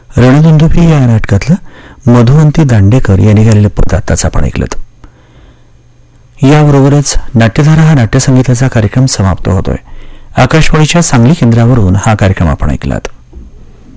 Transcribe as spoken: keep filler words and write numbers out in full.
रणदुंदुभी या नाटकातलं मधुवंती दांडेकर यांनी गायलेलं पद आत्ताच आपण ऐकलं. याबरोबरच नाट्यधारा हा नाट्यसंगीताचा कार्यक्रम समाप्त होतोय. आकाशवाणीच्या सांगली केंद्रावरून हा कार्यक्रम आपण ऐकलात.